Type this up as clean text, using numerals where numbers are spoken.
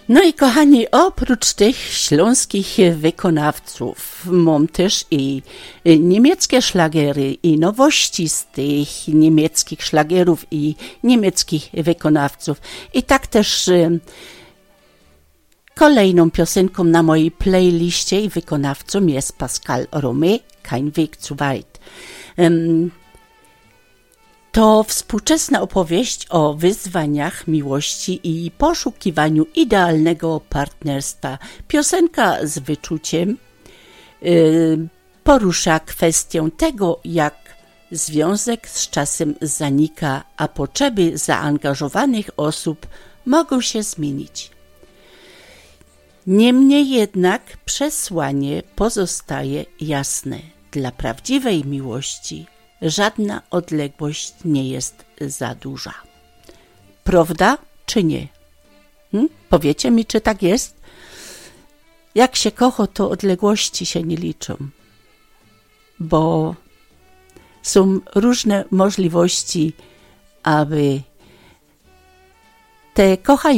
No i kochani, oprócz tych śląskich wykonawców mam też i niemieckie szlagery i nowości z tych niemieckich szlagerów i niemieckich wykonawców. I tak też kolejną piosenką na mojej playliście i wykonawcą jest Pascal Romé, Kein Weg zu weit. To współczesna opowieść o wyzwaniach miłości i poszukiwaniu idealnego partnerstwa. Piosenka z wyczuciem porusza kwestię tego, jak związek z czasem zanika, a potrzeby zaangażowanych osób mogą się zmienić. Niemniej jednak przesłanie pozostaje jasne. Dla prawdziwej miłości żadna odległość nie jest za duża. Prawda czy nie? Powiecie mi, czy tak jest? Jak się kocha, to odległości się nie liczą, bo są różne możliwości, aby te kochające